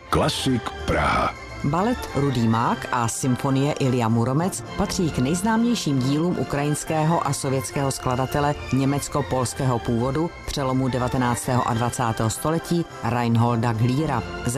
Klasik Praha. Balet Rudý mák a symfonie Ilja Muromec patří k nejznámějším dílům ukrajinského a sovětského skladatele německo-polského původu přelomu 19. a 20. století Reinholda Glíra.